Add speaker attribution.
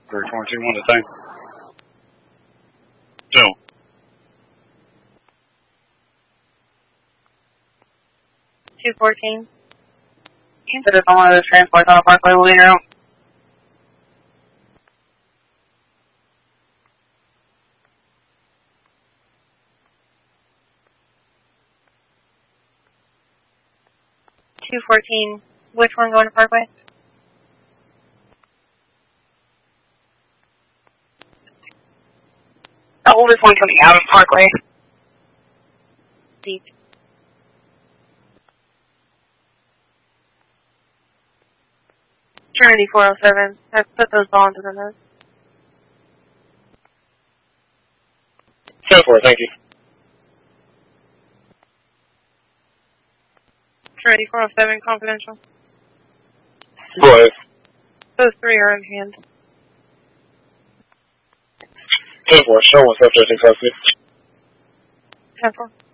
Speaker 1: For 22-1 to thing. No.
Speaker 2: $214.
Speaker 3: Consider someone of those transports on a Parkway will be out.
Speaker 2: $214. Which one going to Parkway?
Speaker 3: The oldest one coming out of Parkway.
Speaker 2: Deep. Trinity 407. I've put those bonds in the notes.
Speaker 4: 10-4, thank you.
Speaker 2: Trinity 407, confidential.
Speaker 4: Go ahead.
Speaker 2: Those three are in hand.
Speaker 4: 10-4, show one subject in custody.
Speaker 2: 10-4.